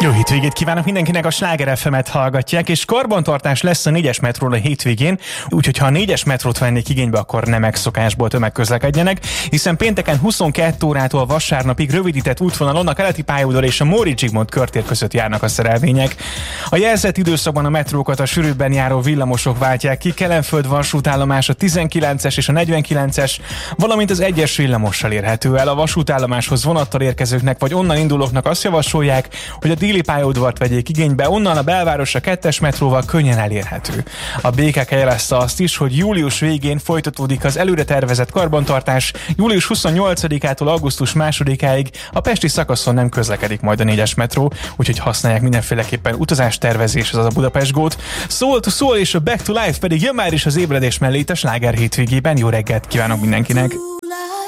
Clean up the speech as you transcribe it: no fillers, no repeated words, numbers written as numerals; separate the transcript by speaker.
Speaker 1: Jó hétvégét kívánok mindenkinek, a Sláger FM-et hallgatják, és karbantartás lesz a 4-es metróról a hétvégén, úgyhogy ha a 4-es metrót vennék igénybe, akkor nem megszokásból tömegközlekedjenek, hiszen pénteken 22 órától vasárnapig rövidített útvonalon a Keleti pályaudvar és a Móricz Zsigmond körtér között járnak a szerelvények. A jelzett időszakban a metrókat a sűrűbben járó villamosok váltják ki, Kelenföld vasútállomás a 19-es és a 49-es, valamint az 1-es villamossal érhető el. A vasútállomáshoz vonattal érkezőknek vagy onnan indulóknak azt javasolják, hogy a déli pályaudvart vegyék igénybe, onnan a belváros a 2-es metróval könnyen elérhető. A BKK jelezte azt is, hogy július végén folytatódik az előre tervezett karbantartás, július 28-ától augusztus 2-áig a pesti szakaszon nem közlekedik majd a 4-es metró, úgyhogy használják mindenféleképpen utazástervezéshez az a Budapest Go-t. Soul to Soul és a Back to Life pedig jön már is az ébredés mellé itt a Sláger hétvégében. Jó reggelt kívánok mindenkinek!